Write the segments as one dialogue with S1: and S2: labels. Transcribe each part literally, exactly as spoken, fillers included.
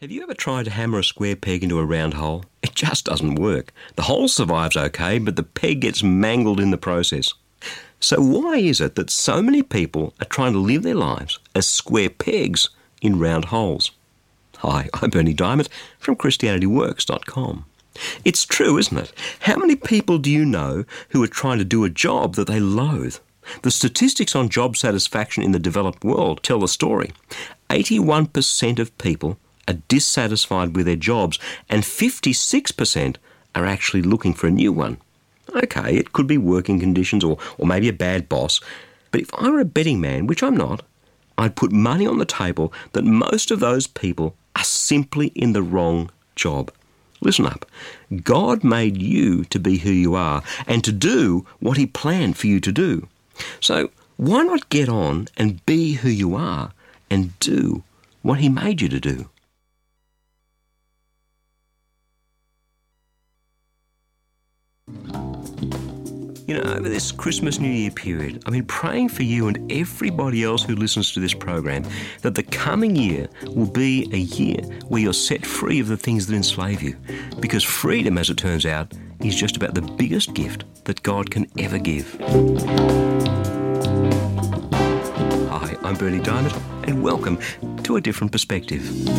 S1: Have you ever tried to hammer a square peg into a round hole? It just doesn't work. The hole survives okay, but the peg gets mangled in the process. So why is it that so many people are trying to live their lives as square pegs in round holes? Hi, I'm Bernie Diamond from Christianity Works dot com. It's true, isn't it? How many people do you know who are trying to do a job that they loathe? The statistics on job satisfaction in the developed world tell the story. eighty-one percent of people are dissatisfied with their jobs, and fifty-six percent are actually looking for a new one. Okay, it could be working conditions or, or maybe a bad boss, but if I were a betting man, which I'm not, I'd put money on the table that most of those people are simply in the wrong job. Listen up. God made you to be who you are and to do what He planned for you to do. So why not get on and be who you are and do what He made you to do? You know, over this Christmas New Year period, I've been praying for you and everybody else who listens to this program that the coming year will be a year where you're set free of the things that enslave you. Because freedom, as it turns out, is just about the biggest gift that God can ever give. Hi, I'm Bernie Diamond, and welcome to A Different Perspective.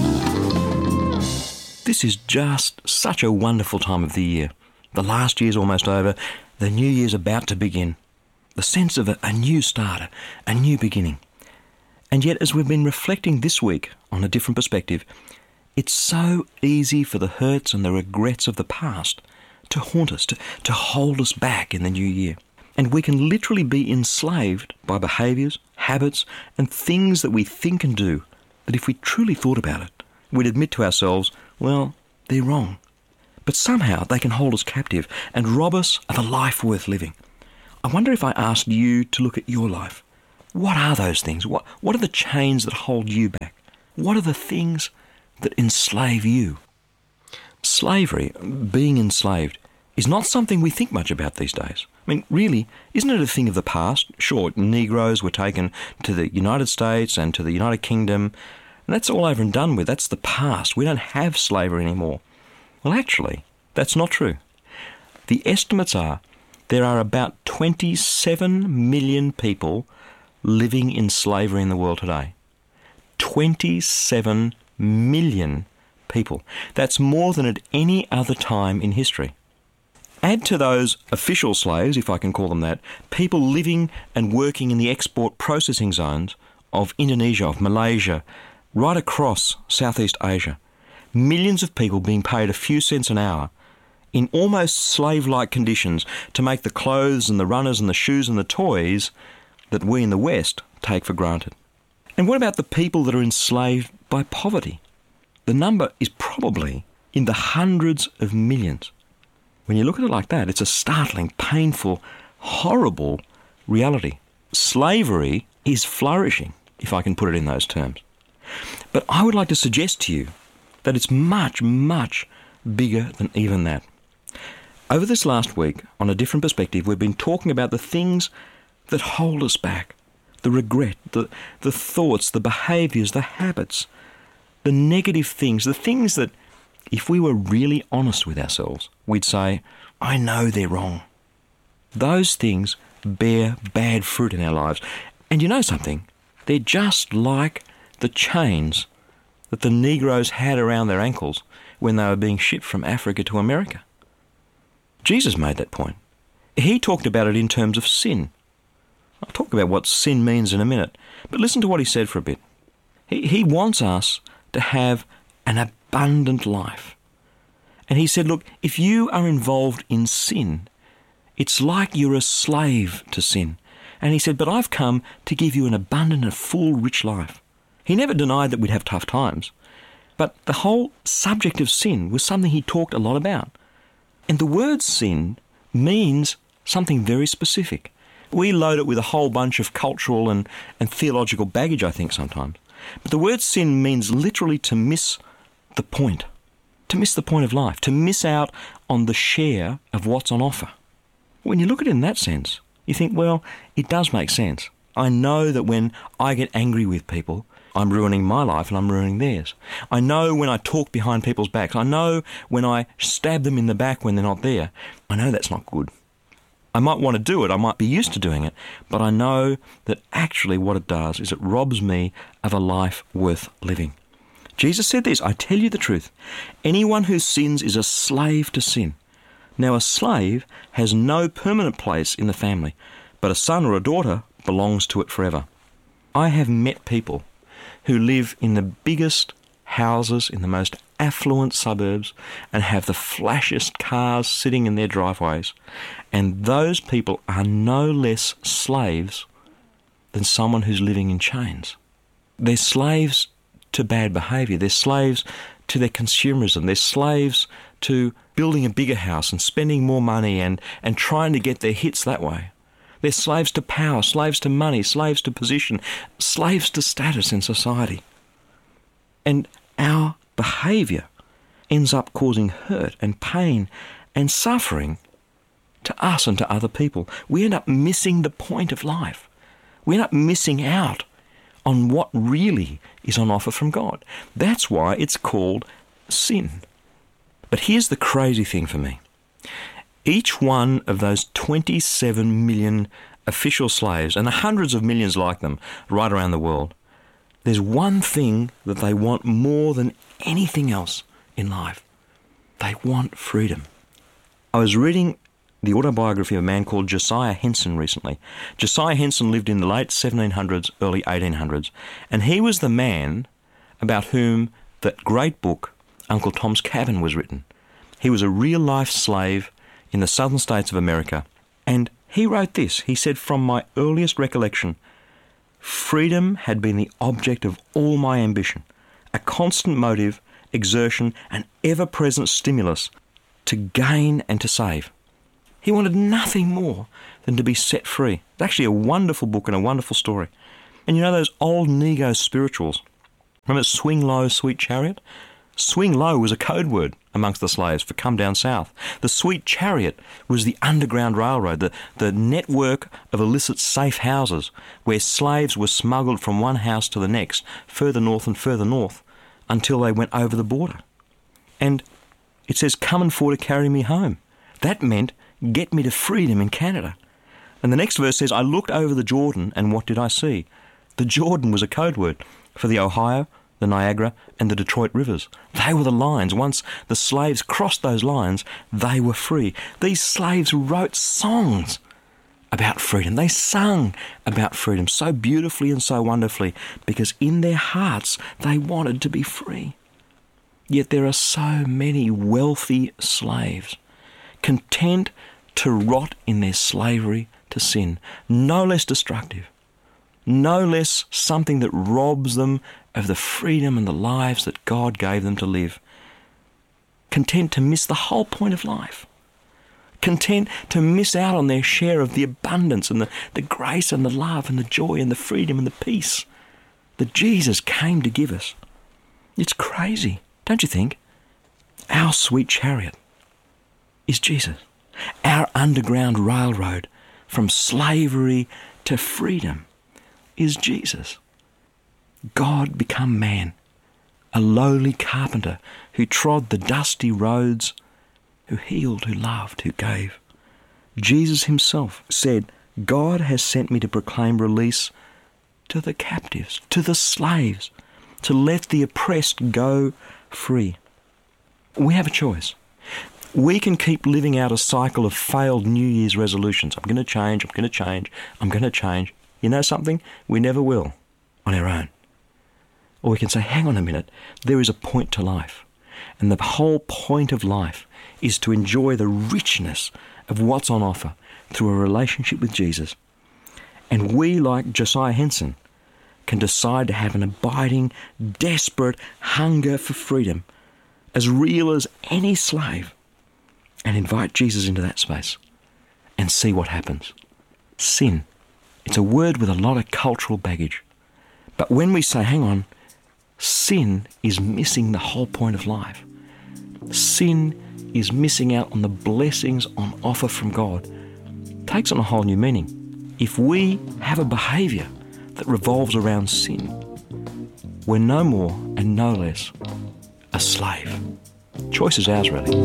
S1: This is just such a wonderful time of the year. The last year's almost over. The new year's about to begin. The sense of a, a new start, a new beginning. And yet, as we've been reflecting this week on A Different Perspective, it's so easy for the hurts and the regrets of the past to haunt us, to, to hold us back in the new year. And we can literally be enslaved by behaviours, habits, and things that we think and do that if we truly thought about it, we'd admit to ourselves, well, they're wrong. But somehow they can hold us captive and rob us of a life worth living. I wonder if I asked you to look at your life. What are those things? What, what are the chains that hold you back? What are the things that enslave you? Slavery, being enslaved, is not something we think much about these days. I mean, really, isn't it a thing of the past? Sure, Negroes were taken to the United States and to the United Kingdom, and that's all over and done with. That's the past. We don't have slavery anymore. Well, actually, that's not true. The estimates are there are about twenty-seven million people living in slavery in the world today. twenty-seven million people. That's more than at any other time in history. Add to those official slaves, if I can call them that, people living and working in the export processing zones of Indonesia, of Malaysia, right across Southeast Asia. Millions of people being paid a few cents an hour in almost slave-like conditions to make the clothes and the runners and the shoes and the toys that we in the West take for granted. And what about the people that are enslaved by poverty? The number is probably in the hundreds of millions. When you look at it like that, it's a startling, painful, horrible reality. Slavery is flourishing, if I can put it in those terms. But I would like to suggest to you that it's much, much bigger than even that. Over this last week, on A Different Perspective, we've been talking about the things that hold us back, the regret, the, the thoughts, the behaviours, the habits, the negative things, the things that, if we were really honest with ourselves, we'd say, I know they're wrong. Those things bear bad fruit in our lives. And you know something? They're just like the chains that the Negroes had around their ankles when they were being shipped from Africa to America. Jesus made that point. He talked about it in terms of sin. I'll talk about what sin means in a minute, but listen to what he said for a bit. He, he wants us to have an abundant life. And he said, look, if you are involved in sin, it's like you're a slave to sin. And he said, but I've come to give you an abundant and full, rich life. He never denied that we'd have tough times, but the whole subject of sin was something he talked a lot about. And the word sin means something very specific. We load it with a whole bunch of cultural and, and theological baggage, I think, sometimes. But the word sin means literally to miss the point, to miss the point of life, to miss out on the share of what's on offer. When you look at it in that sense, you think, well, it does make sense. I know that when I get angry with people, I'm ruining my life and I'm ruining theirs. I know when I talk behind people's backs. I know when I stab them in the back when they're not there. I know that's not good. I might want to do it. I might be used to doing it. But I know that actually what it does is it robs me of a life worth living. Jesus said this, I tell you the truth. Anyone who sins is a slave to sin. Now a slave has no permanent place in the family, but a son or a daughter belongs to it forever. I have met people who live in the biggest houses in the most affluent suburbs and have the flashiest cars sitting in their driveways. And those people are no less slaves than someone who's living in chains. They're slaves to bad behaviour. They're slaves to their consumerism. They're slaves to building a bigger house and spending more money and, and trying to get their hits that way. They're slaves to power, slaves to money, slaves to position, slaves to status in society. And our behaviour ends up causing hurt and pain and suffering to us and to other people. We end up missing the point of life. We end up missing out on what really is on offer from God. That's why it's called sin. But here's the crazy thing for me. Each one of those twenty-seven million official slaves, and the hundreds of millions like them right around the world, there's one thing that they want more than anything else in life. They want freedom. I was reading the autobiography of a man called Josiah Henson recently. Josiah Henson lived in the late seventeen hundreds, early eighteen hundreds, and he was the man about whom that great book, Uncle Tom's Cabin, was written. He was a real-life slave in the southern states of America, and he wrote this. He said, from my earliest recollection, freedom had been the object of all my ambition, a constant motive, exertion, an ever-present stimulus to gain and to save. He wanted nothing more than to be set free. It's actually a wonderful book and a wonderful story. And you know those old Nego spirituals? Remember Swing Low, Sweet Chariot? Swing low was a code word amongst the slaves for come down south. The Sweet Chariot was the underground railroad, the, the network of illicit safe houses where slaves were smuggled from one house to the next, further north and further north, until they went over the border. And it says, come and for to carry me home. That meant, get me to freedom in Canada. And the next verse says, I looked over the Jordan, and what did I see? The Jordan was a code word for the Ohio, the Niagara, and the Detroit rivers. They were the lines. Once the slaves crossed those lines, they were free. These slaves wrote songs about freedom. They sung about freedom so beautifully and so wonderfully because in their hearts they wanted to be free. Yet there are so many wealthy slaves content to rot in their slavery to sin, no less destructive, no less something that robs them of the freedom and the lives that God gave them to live. Content to miss the whole point of life. Content to miss out on their share of the abundance and the, the grace and the love and the joy and the freedom and the peace that Jesus came to give us. It's crazy, don't you think? Our sweet chariot is Jesus. Our underground railroad from slavery to freedom is Jesus. God become man, a lowly carpenter who trod the dusty roads, who healed, who loved, who gave. Jesus himself said, God has sent me to proclaim release to the captives, to the slaves, to let the oppressed go free. We have a choice. We can keep living out a cycle of failed New Year's resolutions. I'm going to change, I'm going to change, I'm going to change. You know something? We never will on our own. Or we can say, hang on a minute, there is a point to life. And the whole point of life is to enjoy the richness of what's on offer through a relationship with Jesus. And we, like Josiah Henson, can decide to have an abiding, desperate hunger for freedom, as real as any slave, and invite Jesus into that space and see what happens. Sin. It's a word with a lot of cultural baggage. But when we say, hang on, sin is missing the whole point of life. Sin is missing out on the blessings on offer from God. It takes on a whole new meaning. If we have a behaviour that revolves around sin, we're no more and no less a slave. Choice is ours, really.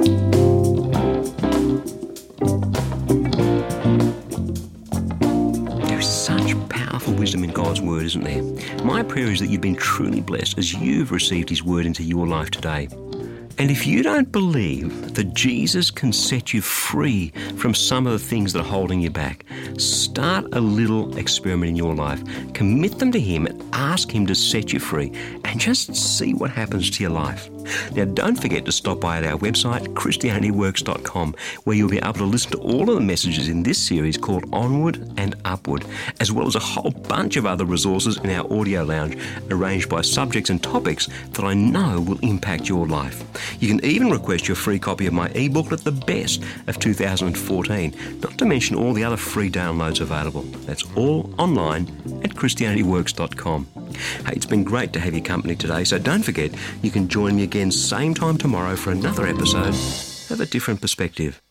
S1: There is such powerful wisdom in God's Word, isn't there? My prayer is that you've been truly blessed as you've received His Word into your life today. And if you don't believe that Jesus can set you free from some of the things that are holding you back, start a little experiment in your life. Commit them to Him and ask Him to set you free and just see what happens to your life. Now, don't forget to stop by at our website, Christianity Works dot com, where you'll be able to listen to all of the messages in this series called Onward and Upward, as well as a whole bunch of other resources in our audio lounge arranged by subjects and topics that I know will impact your life. You can even request your free copy of my e-booklet, The Best of two thousand fourteen, not to mention all the other free downloads available. That's all online at Christianity Works dot com. Hey, it's been great to have your company today, so don't forget you can join me again same time tomorrow for another episode of A Different Perspective.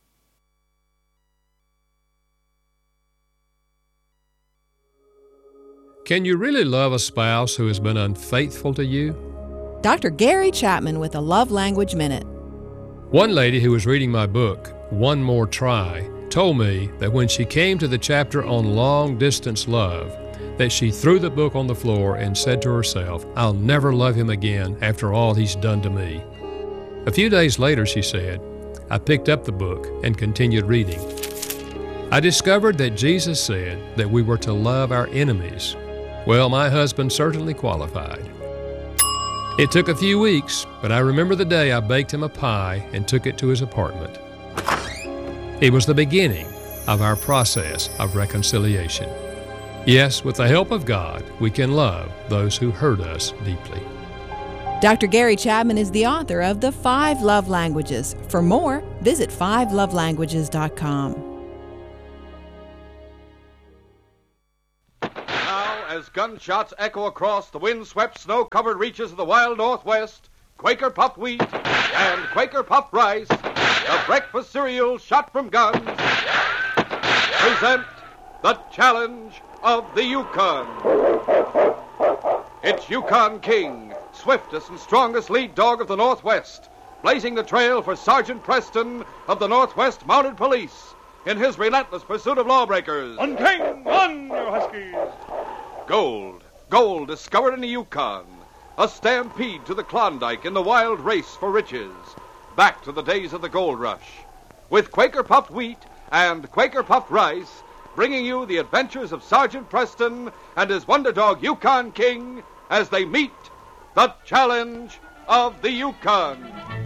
S2: Can you really love a spouse who has been unfaithful to you?
S3: Doctor Gary Chapman with a Love Language Minute.
S2: One lady who was reading my book, One More Try, told me that when she came to the chapter on long-distance love, that she threw the book on the floor and said to herself, "I'll never love him again after all he's done to me." A few days later, she said, I picked up the book and continued reading. I discovered that Jesus said that we were to love our enemies. Well, my husband certainly qualified. It took a few weeks, but I remember the day I baked him a pie and took it to his apartment. It was the beginning of our process of reconciliation. Yes, with the help of God, we can love those who hurt us deeply.
S3: Doctor Gary Chapman is the author of The Five Love Languages. For more, visit five love languages dot com.
S4: Now, as gunshots echo across the wind-swept, snow-covered reaches of the wild Northwest, Quaker Puffed Wheat and Quaker Puffed Rice, the breakfast cereal shot from guns, present the challenge of the Yukon. It's Yukon King, swiftest and strongest lead dog of the Northwest, blazing the trail for Sergeant Preston of the Northwest Mounted Police in his relentless pursuit of lawbreakers.
S5: On King, on, you huskies!
S4: Gold, gold discovered in the Yukon, a stampede to the Klondike in the wild race for riches, back to the days of the gold rush, with Quaker Puffed Wheat and Quaker Puffed Rice, bringing you the adventures of Sergeant Preston and his wonder dog Yukon King as they meet the challenge of the Yukon.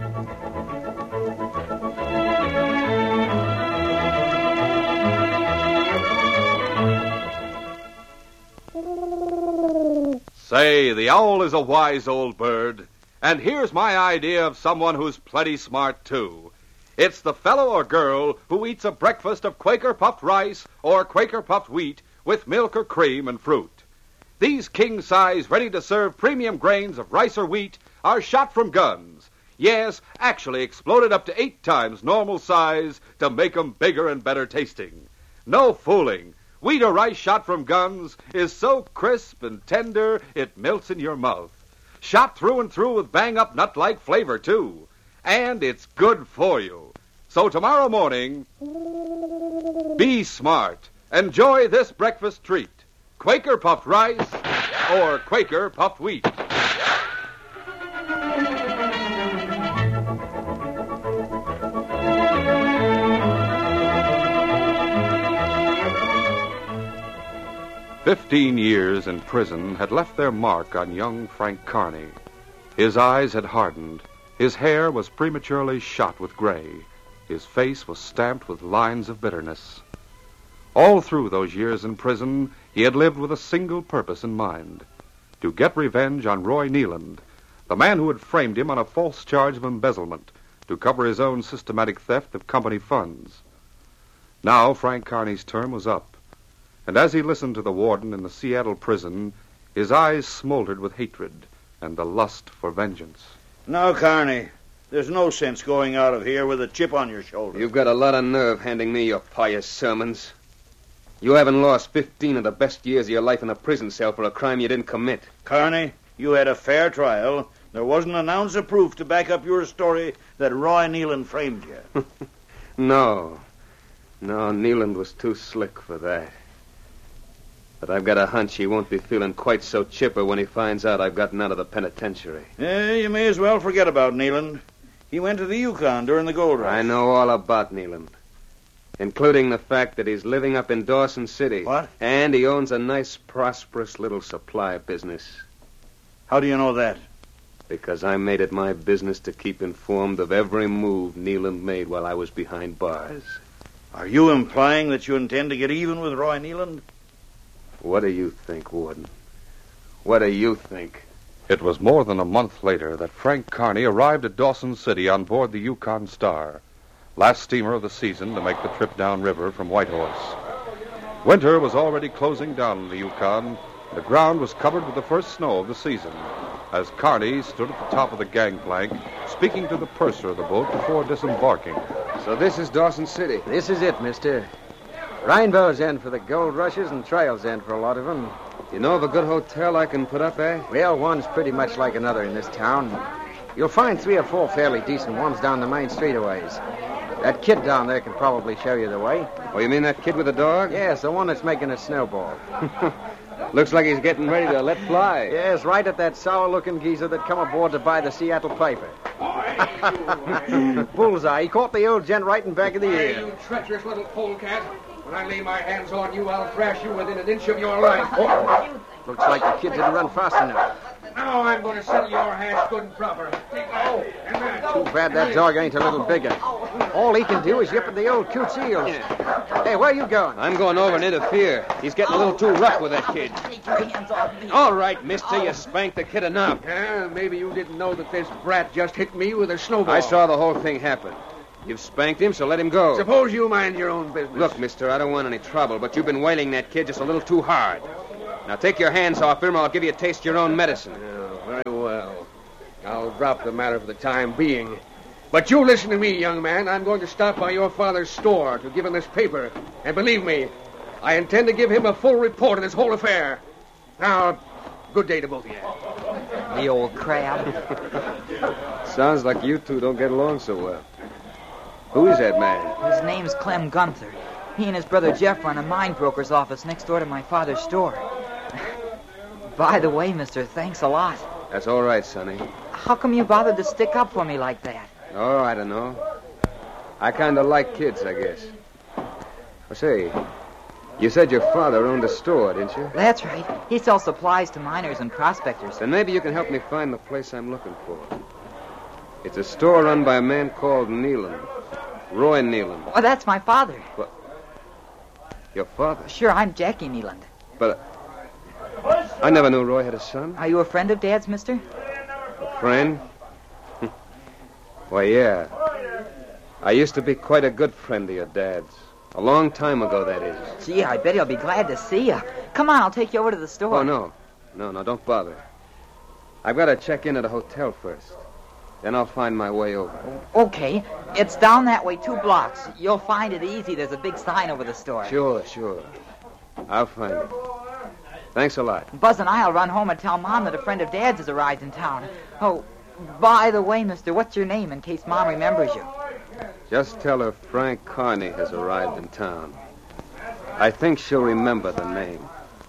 S4: Say, the owl is a wise old bird, and here's my idea of someone who's plenty smart, too. It's the fellow or girl who eats a breakfast of Quaker Puffed Rice or Quaker Puffed Wheat with milk or cream and fruit. These king-size, ready-to-serve premium grains of rice or wheat are shot from guns. Yes, actually exploded up to eight times normal size to make 'em bigger and better tasting. No fooling. Wheat or rice shot from guns is so crisp and tender it melts in your mouth. Shot through and through with bang-up nut-like flavor, too. And it's good for you. So tomorrow morning, be smart. Enjoy this breakfast treat. Quaker Puffed Rice or Quaker Puffed Wheat. Fifteen years in prison had left their mark on young Frank Carney. His eyes had hardened. His hair was prematurely shot with gray. His face was stamped with lines of bitterness. All through those years in prison, he had lived with a single purpose in mind: to get revenge on Roy Neeland, the man who had framed him on a false charge of embezzlement to cover his own systematic theft of company funds. Now Frank Carney's term was up, and as he listened to the warden in the Seattle prison, his eyes smoldered with hatred and the lust for vengeance.
S5: Now, Carney, there's no sense going out of here with a chip on your shoulder.
S6: You've got a lot of nerve handing me your pious sermons. You haven't lost fifteen of the best years of your life in a prison cell for a crime you didn't commit.
S5: Carney, You had a fair trial. There wasn't an ounce of proof to back up your story that Roy Neeland framed you.
S6: No. No, Neeland was too slick for that. But I've got a hunch he won't be feeling quite so chipper when he finds out I've gotten out of the penitentiary.
S5: Eh, you may as well forget about Neeland. He went to the Yukon during the gold rush.
S6: I know all about Neeland, including the fact that he's living up in Dawson City.
S5: What?
S6: And he owns a nice, prosperous little supply business.
S5: How do you know that?
S6: Because I made it my business to keep informed of every move Neeland made while I was behind bars.
S5: Are you implying that you intend to get even with Roy Neeland?
S6: What do you think, Warden? What do you think?
S7: It was more than a month later that Frank Kearney arrived at Dawson City on board the Yukon Star, last steamer of the season to make the trip downriver from Whitehorse. Winter was already closing down in the Yukon. The ground was covered with the first snow of the season, as Kearney stood at the top of the gangplank, speaking to the purser of the boat before disembarking.
S6: So this is Dawson City.
S8: This is it, mister. Rainbow's End for the gold rushes and Trail's End for a lot of them.
S6: You know of a good hotel I can put up there?
S8: Well, one's pretty much like another in this town. You'll find three or four fairly decent ones down the main street a ways. That kid down there can probably show you the way.
S6: Oh, you mean that kid with the dog?
S8: Yes, the one that's making a snowball.
S6: Looks like he's getting ready to let fly.
S8: Yes, right at that sour-looking geezer that come aboard to buy the Seattle paper. Bullseye. He caught the old gent right in back of the
S9: Hey,
S8: ear.
S9: you treacherous little polecat. When I lay my hands on you, I'll thrash you within an inch of your life. Oh.
S8: Looks like the kid didn't run fast enough.
S9: Now I'm going to settle your hash good and proper. Take that. And that.
S8: Too bad that dog ain't a little bigger. All he can do is yip at the old coots' heels. Hey, where you going?
S6: I'm going over and interfere. He's getting a little too rough with that kid.
S10: Take your hands off me.
S6: All right, mister, you spanked the kid enough.
S9: Yeah, maybe you didn't know that this brat just hit me with a snowball.
S6: I saw the whole thing happen. You've spanked him, so let him go.
S9: Suppose you mind your own business.
S6: Look, mister, I don't want any trouble, but you've been whaling that kid just a little too hard. Now take your hands off him, or I'll give you a taste of your own medicine.
S9: Oh, very well. I'll drop the matter for the time being. But you listen to me, young man. I'm going to stop by your father's store to give him this paper. And believe me, I intend to give him a full report of this whole affair. Now, good day to both of you.
S10: The old crab.
S6: Sounds like you two don't get along so well. Who is that man?
S10: His name's Clem Gunther. He and his brother Jeff run a mine broker's office next door to my father's store. By the way, mister, thanks a lot.
S6: That's all right, Sonny.
S10: How come you bothered to stick up for me like that?
S6: Oh, I don't know. I kind of like kids, I guess. Well, say, you said your father owned a store, didn't you?
S10: That's right. He sells supplies to miners and prospectors.
S6: Then maybe you can help me find the place I'm looking for. It's a store run by a man called Neeland. Roy Neeland.
S10: Oh, that's my father.
S6: What? Your father?
S10: Sure, I'm Jackie Neeland.
S6: But I never knew Roy had a son.
S10: Are you a friend of Dad's, mister?
S6: A friend? Why, yeah. I used to be quite a good friend of your dad's. A long time ago, that is.
S10: Gee, I bet he'll be glad to see you. Come on, I'll take you over to the store.
S6: Oh, no. No, no, don't bother. I've got to check in at a hotel first. Then I'll find my way over.
S10: Okay. It's down that way two blocks. You'll find it easy. There's a big sign over the store.
S6: Sure, sure. I'll find it. Thanks a lot.
S10: Buzz and I'll run home and tell Mom that a friend of Dad's has arrived in town. Oh, by the way, mister, what's your name in case Mom remembers you?
S6: Just tell her Frank Kearney has arrived in town. I think she'll remember the name.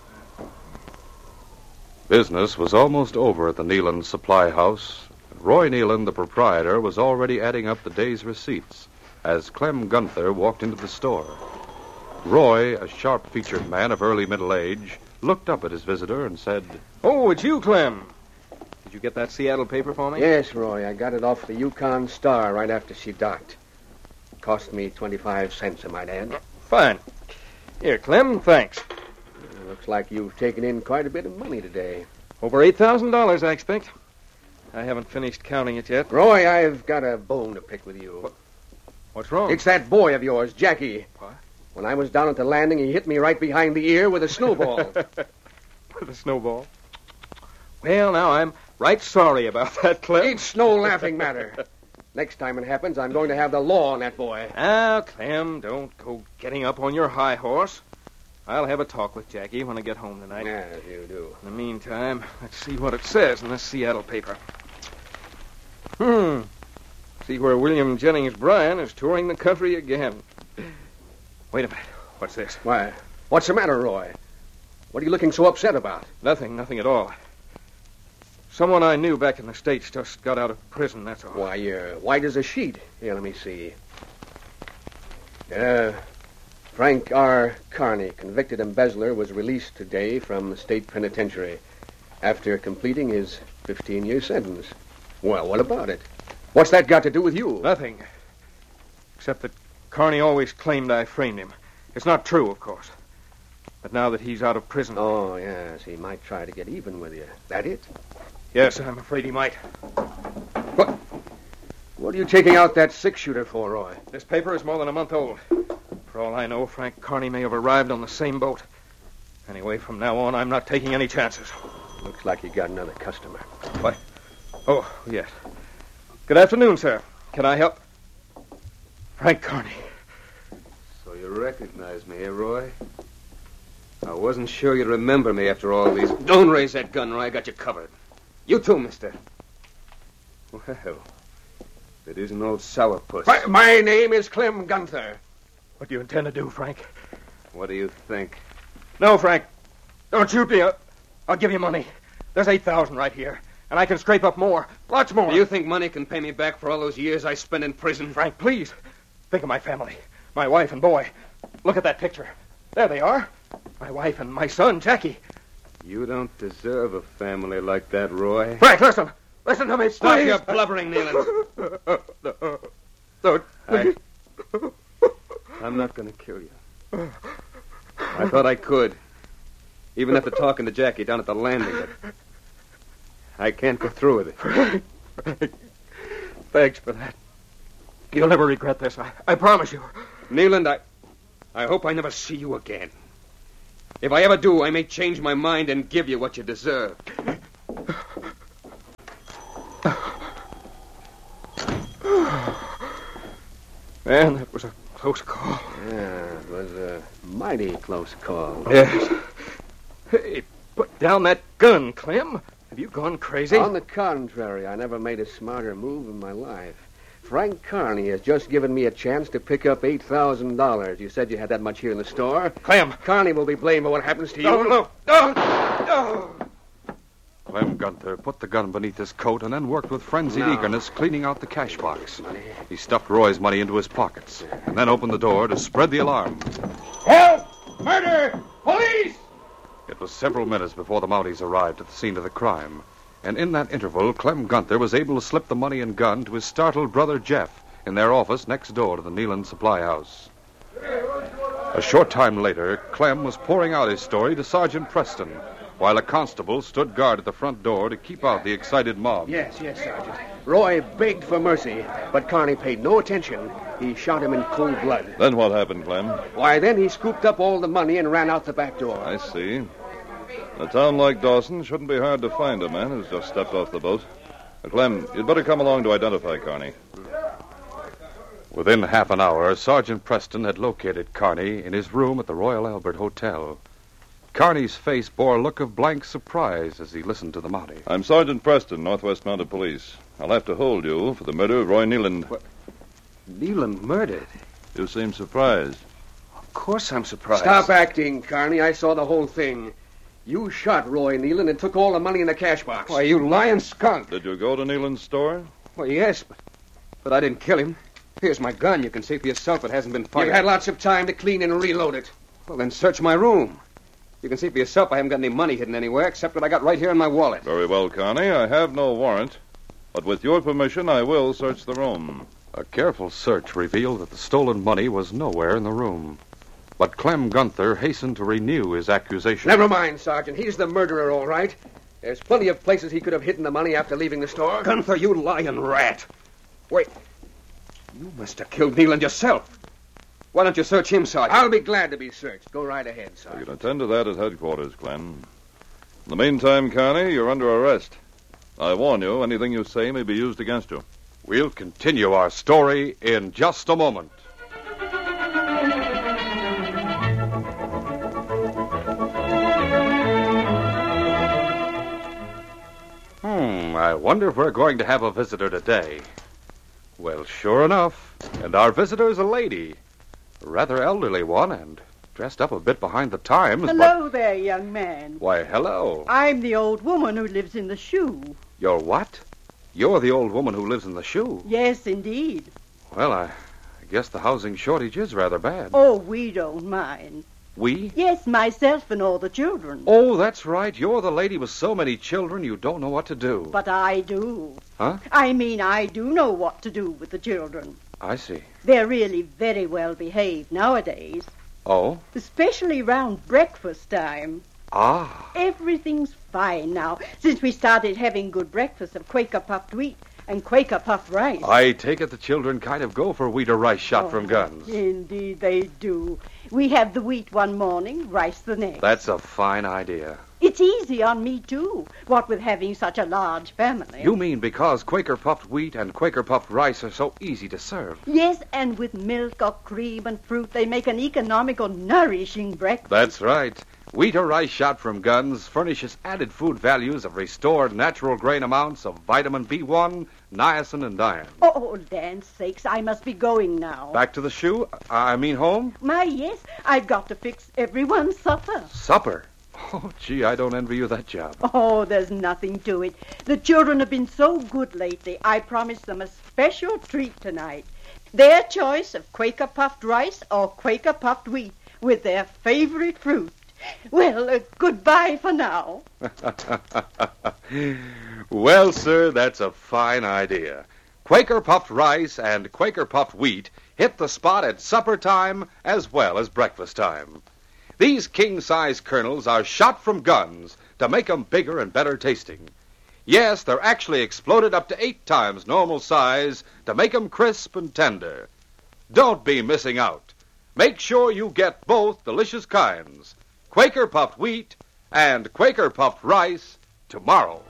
S7: Business was almost over at the Neeland Supply House. Roy Neeland, the proprietor, was already adding up the day's receipts as Clem Gunther walked into the store. Roy, a sharp-featured man of early middle age, looked up at his visitor and said,
S11: "Oh, it's you, Clem. Did you get that Seattle paper for me?"
S8: Yes, Roy. I got it off the Yukon Star right after she docked. Cost me twenty-five cents, I might add.
S11: Fine. Here, Clem, thanks.
S8: It looks like you've taken in quite a bit of money today.
S11: Over eight thousand dollars, I expect. I haven't finished counting it yet.
S8: Roy, I've got a bone to pick with you.
S11: What? What's wrong?
S8: It's that boy of yours, Jackie.
S11: What?
S8: When I was down at the landing, he hit me right behind the ear with a snowball.
S11: With a snowball? Well, now, I'm right sorry about that, Clem.
S8: It's no laughing matter. Next time it happens, I'm going to have the law on that boy.
S11: Now, Clem, don't go getting up on your high horse. I'll have a talk with Jackie when I get home tonight.
S9: Yes, you do.
S11: In the meantime, let's see what it says in this Seattle paper. Hmm. See where William Jennings Bryan is touring the country again. Wait a minute. What's this?
S9: Why, what's the matter, Roy? What are you looking so upset about?
S11: Nothing, nothing at all. Someone I knew back in the States just got out of prison, that's all.
S9: Why, you're white as a sheet. Here, let me see. Uh, Frank R. Carney, convicted embezzler, was released today from the state penitentiary after completing his fifteen-year sentence. Well, what about it? What's that got to do with you?
S11: Nothing. Except that Carney always claimed I framed him. It's not true, of course. But now that he's out of prison...
S9: Oh, yes, he might try to get even with you. That it?
S11: Yes, I'm afraid he might.
S9: What? What are you taking out that six-shooter for, Roy?
S11: This paper is more than a month old. For all I know, Frank Carney may have arrived on the same boat. Anyway, from now on, I'm not taking any chances.
S9: Looks like you got another customer.
S11: What? Oh, yes. Good afternoon, sir. Can I help? Frank Carney.
S6: So you recognize me, eh, Roy? I wasn't sure you'd remember me after all these... Don't raise that gun, Roy. I got you covered. You too, mister. Well, it isn't old sourpuss.
S9: My, my name is Clem Gunther.
S11: What do you intend to do, Frank?
S6: What do you think?
S11: No, Frank. Don't shoot me. I'll, I'll give you money. There's eight thousand right here. And I can scrape up more. Lots more.
S6: Do you think money can pay me back for all those years I spent in prison?
S11: Frank, please. Think of my family. My wife and boy. Look at that picture. There they are. My wife and my son, Jackie.
S6: You don't deserve a family like that, Roy.
S11: Frank, listen. Listen to me,
S6: Stop
S11: please.
S6: your blubbering, Nealon.
S11: Don't.
S6: I, I'm not going to kill you. I thought I could. Even after talking to Jackie down at the landing. But I can't go through with it.
S11: Frank, Frank, thanks for that. You'll never regret this. I, I promise you.
S6: Nealon, I, I hope I never see you again. If I ever do, I may change my mind and give you what you deserve.
S11: Man, that was a close call.
S9: Yeah, it was a mighty close call.
S11: Yes. Hey, put down that gun, Clem. Have you gone crazy?
S9: On the contrary, I never made a smarter move in my life. Frank Carney has just given me a chance to pick up eight thousand dollars. You said you had that much here in the store.
S11: Clem.
S9: Carney will be blamed for what happens to you.
S11: No, no, no. no.
S7: Clem Gunther put the gun beneath his coat and then worked with frenzied
S9: No.
S7: eagerness, cleaning out the cash box. He stuffed Roy's money into his pockets and then opened the door to spread the alarm.
S9: Help! Murder! Police!
S7: It was several minutes before the Mounties arrived at the scene of the crime. And in that interval, Clem Gunther was able to slip the money and gun to his startled brother Jeff in their office next door to the Nealon supply house. A short time later, Clem was pouring out his story to Sergeant Preston, while a constable stood guard at the front door to keep out the excited mob.
S9: Yes, yes, Sergeant. Roy begged for mercy, but Carney paid no attention. He shot him in cold blood.
S12: Then what happened, Clem?
S9: Why, then he scooped up all the money and ran out the back door.
S12: I see. In a town like Dawson, shouldn't be hard to find a man who's just stepped off the boat. Uh, Clem, you'd better come along to identify Carney.
S7: Within half an hour, Sergeant Preston had located Carney in his room at the Royal Albert Hotel. Carney's face bore a look of blank surprise as he listened to the Mountie.
S12: I'm Sergeant Preston, Northwest Mounted Police. I'll have to hold you for the murder of Roy Nealon.
S6: What? Nealon murdered?
S12: You seem surprised.
S6: Of course I'm surprised.
S9: Stop acting, Carney. I saw the whole thing. You shot Roy Nealon and took all the money in the cash box.
S6: Why, you lying skunk.
S12: Did you go to Nealon's store?
S6: Well, yes, but, but I didn't kill him. Here's my gun. You can see for yourself it hasn't been fired.
S9: You've had lots of time to clean and reload it.
S6: Well, then search my room. You can see for yourself I haven't got any money hidden anywhere except what I got right here in my wallet.
S12: Very well, Carney. I have no warrant. But with your permission, I will search the room.
S7: A careful search revealed that the stolen money was nowhere in the room. But Clem Gunther hastened to renew his accusation.
S9: Never mind, Sergeant. He's the murderer, all right. There's plenty of places he could have hidden the money after leaving the store.
S6: Gunther, you lying rat. Wait. You must have killed Nealon yourself. Why don't you search him, Sergeant?
S9: I'll be glad to be searched. Go right ahead,
S12: You
S9: Sergeant.
S12: can attend to that at headquarters, Clem. In the meantime, Carney, you're under arrest. I warn you, anything you say may be used against you.
S7: We'll continue our story in just a moment. I wonder if we're going to have a visitor today. Well, sure enough. And our visitor's a lady. A rather elderly one and dressed up a bit behind the times.
S13: Hello
S7: but...
S13: there, young man.
S7: Why, hello.
S13: I'm the old woman who lives in the shoe.
S7: You're what? You're the old woman who lives in the shoe.
S13: Yes, indeed.
S7: Well, I, I guess the housing shortage is rather bad.
S13: Oh, we don't mind.
S7: We?
S13: Yes, myself and all the children.
S7: Oh, that's right. You're the lady with so many children you don't know what to do.
S13: But I do.
S7: Huh?
S13: I mean, I do know what to do with the children.
S7: I see.
S13: They're really very well behaved nowadays.
S7: Oh?
S13: Especially round breakfast time.
S7: Ah.
S13: Everything's fine now, since we started having good breakfast of Quaker puffed wheat and Quaker puffed rice.
S7: I take it the children kind of go for wheat or rice shot
S13: oh,
S7: from guns.
S13: Indeed they do. We have the wheat one morning, rice the next.
S7: That's a fine idea.
S13: It's easy on me, too, what with having such a large family.
S7: You mean because Quaker puffed wheat and Quaker puffed rice are so easy to serve?
S13: Yes, and with milk or cream and fruit, they make an economical, nourishing breakfast.
S7: That's right. Wheat or rice shot from guns furnishes added food values of restored natural grain amounts of vitamin B one, niacin, and iron.
S13: Oh, land's sakes, I must be going now.
S7: Back to the shoe? I mean home?
S13: My, yes, I've got to fix everyone's supper.
S7: Supper? Oh, gee, I don't envy you that job.
S13: Oh, there's nothing to it. The children have been so good lately, I promised them a special treat tonight. Their choice of Quaker puffed rice or Quaker puffed wheat with their favorite fruit. Well, uh, goodbye for now.
S7: Well, sir, that's a fine idea. Quaker puffed rice and Quaker puffed wheat hit the spot at supper time as well as breakfast time. These king-size kernels are shot from guns to make 'em bigger and better tasting. Yes, they're actually exploded up to eight times normal size to make 'em crisp and tender. Don't be missing out. Make sure you get both delicious kinds, Quaker puffed wheat and Quaker puffed rice, tomorrow.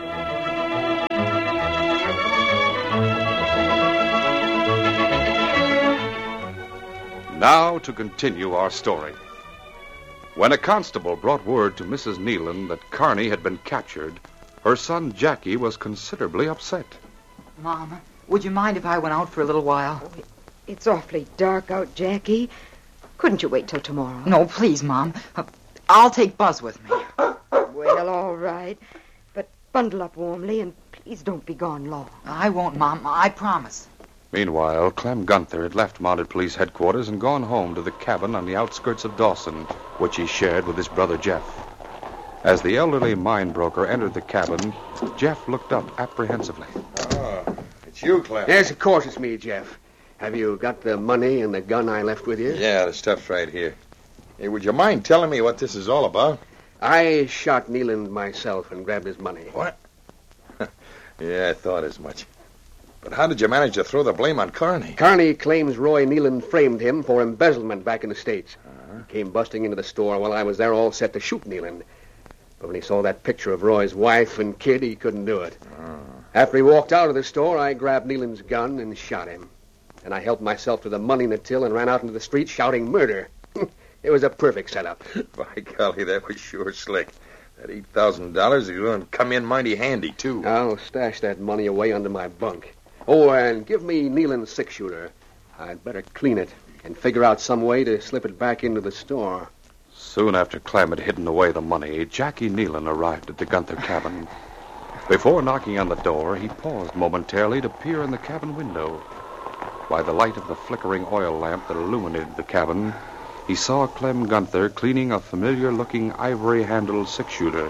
S7: Now to continue our story. When a constable brought word to Missus Nealon that Carney had been captured, her son Jackie was considerably upset.
S10: Mom, would you mind if I went out for a little while?
S14: Oh, it's awfully dark out, Jackie. Couldn't you wait till tomorrow?
S10: No, please, Mom. Uh, I'll take Buzz with me.
S14: Well, all right. But bundle up warmly and please don't be gone long.
S10: I won't, Mom. I promise.
S7: Meanwhile, Clem Gunther had left Mounted Police Headquarters and gone home to the cabin on the outskirts of Dawson, which he shared with his brother Jeff. As the elderly mine broker entered the cabin, Jeff looked up apprehensively.
S15: Oh, it's you, Clem.
S9: Yes, of course it's me, Jeff. Have you got the money and the gun I left with you?
S15: Yeah, the stuff's right here. Hey, would you mind telling me what this is all about?
S9: I shot Nealon myself and grabbed his money.
S15: What? Yeah, I thought as much. But how did you manage to throw the blame on Carney?
S9: Carney claims Roy Nealon framed him for embezzlement back in the States. Uh-huh. He came busting into the store while I was there all set to shoot Nealon. But when he saw that picture of Roy's wife and kid, he couldn't do it. Uh-huh. After he walked out of the store, I grabbed Nealon's gun and shot him. And I helped myself to the money in the till and ran out into the street shouting murder. It was a perfect setup.
S15: By golly, that was sure slick. That eight thousand dollars is going to come in mighty handy, too.
S9: I'll stash that money away under my bunk. Oh, and give me Nealon's six-shooter. I'd better clean it and figure out some way to slip it back into the store.
S7: Soon after Clem had hidden away the money, Jackie Nealon arrived at the Gunther cabin. Before knocking on the door, he paused momentarily to peer in the cabin window. By the light of the flickering oil lamp that illuminated the cabin, he saw Clem Gunther cleaning a familiar-looking ivory-handled six-shooter.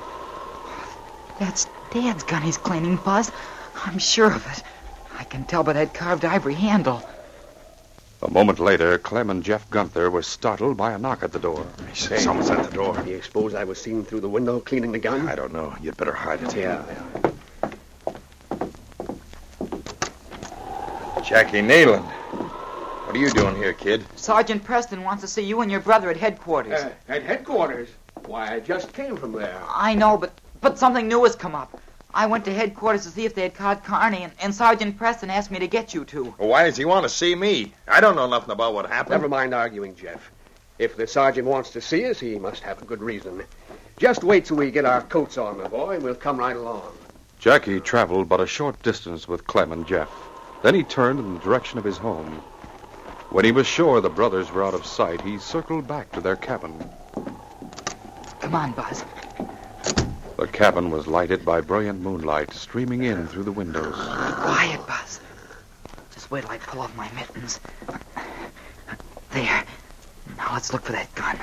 S10: That's Dad's gun he's cleaning, Buzz. I'm sure of it. I can tell by that carved ivory handle.
S7: A moment later, Clem and Jeff Gunther were startled by a knock at the door.
S15: Hey, someone's at the door.
S9: Do you suppose I was seen through the window cleaning the gun?
S15: I don't know. You'd better hide it.
S9: Yeah.
S15: Jackie Nealon. What are you doing here, kid?
S10: Sergeant Preston wants to see you and your brother at headquarters.
S9: Uh, at headquarters? Why, I just came from there.
S10: I know, but, but something new has come up. I went to headquarters to see if they had caught Carney, and, and Sergeant Preston asked me to get you two.
S15: Well, why does he want to see me? I don't know nothing about what happened.
S9: Never mind arguing, Jeff. If the sergeant wants to see us, he must have a good reason. Just wait till we get our coats on, my boy, and we'll come right along.
S7: Jackie traveled but a short distance with Clem and Jeff. Then he turned in the direction of his home. When he was sure the brothers were out of sight, he circled back to their cabin.
S10: Come on, Buzz.
S7: The cabin was lighted by brilliant moonlight streaming in through the windows.
S10: Quiet, Buzz. Just wait till I pull off my mittens. There. Now let's look for that gun.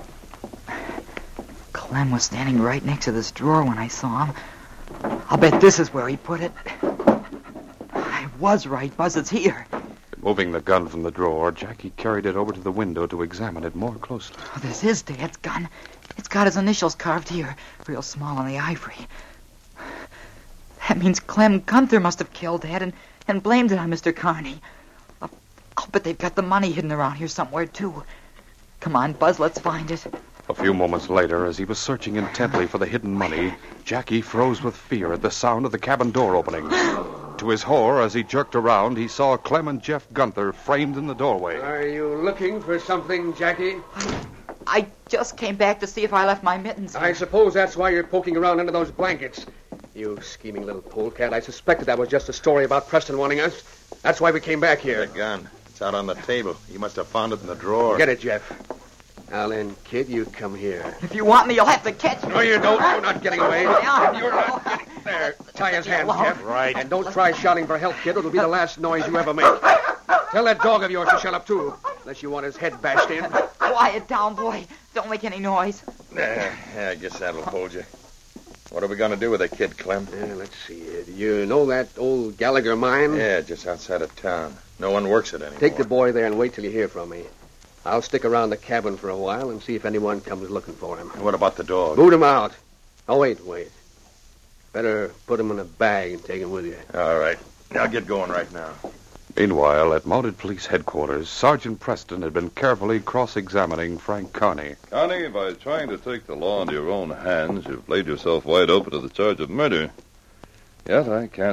S10: Clem was standing right next to this drawer when I saw him. I'll bet this is where he put it. I was right, Buzz. It's here.
S7: Moving the gun from the drawer, Jackie carried it over to the window to examine it more closely.
S10: Oh, this is Dad's gun. It's got his initials carved here, real small on the ivory. That means Clem Gunther must have killed Dad and, and blamed it on Mister Carney. I'll, I'll bet they've got the money hidden around here somewhere, too. Come on, Buzz, let's find it.
S7: A few moments later, as he was searching intently for the hidden money, Jackie froze with fear at the sound of the cabin door opening. To his horror, as he jerked around, he saw Clem and Jeff Gunther framed in the doorway.
S9: Are you looking for something, Jackie?
S10: I just came back to see if I left my mittens here.
S9: I suppose that's why you're poking around under those blankets. You scheming little polecat. I suspected that was just a story about Preston wanting us. That's why we came back here.
S15: The gun. It's out on the table. You must have found it in the drawer.
S9: Get it, Jeff. Now then, kid, you come here.
S10: If you want me, you'll have to catch me.
S9: No, you don't. You're not getting away. You're not getting... There. Tie his hands, Jeff.
S15: Right.
S9: And don't try shouting for help, kid. It'll be the last noise you ever make. Tell that dog of yours to shut up, too. Unless you want his head bashed in.
S10: Quiet down, boy. Don't make any noise.
S15: Yeah, yeah, I guess that'll hold you. What are we going to do with the kid, Clem?
S9: Yeah, let's see here. Do you know that old Gallagher mine?
S15: Yeah, just outside of town. No one works it anymore.
S9: Take the boy there and wait till you hear from me. I'll stick around the cabin for a while and see if anyone comes looking for him.
S15: What about the dog?
S9: Boot him out. Oh, wait, wait. Better put him in a bag and take him with you.
S15: All right. I'll get going right now.
S7: Meanwhile, at Mounted Police Headquarters, Sergeant Preston had been carefully cross-examining Frank Carney.
S12: Carney, by trying to take the law into your own hands, you've laid yourself wide open to the charge of murder. Yet I can't